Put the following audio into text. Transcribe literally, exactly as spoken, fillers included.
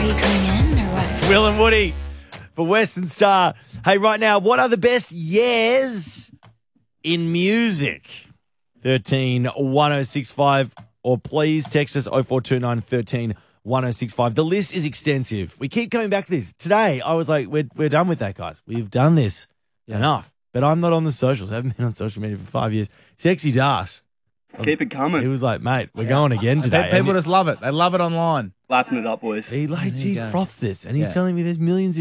Are you coming in or what? It's Will and Woody for Western Star. Hey, right now, what are the best years in music? thirteen one oh six five, or please text us oh four two nine, thirteen one oh six five. The list is extensive. We keep coming back to this. Today, I was like, we're, we're done with that, guys. We've done this Yeah. enough. But I'm not on the socials. I haven't been on social media for five years. Sexy Das. Keep it He coming. was like, mate, we're going again today. People And just love it. They love it online. Lapping it up, boys. he like, There you gee, go. froths this. And he's Yeah. telling me there's millions of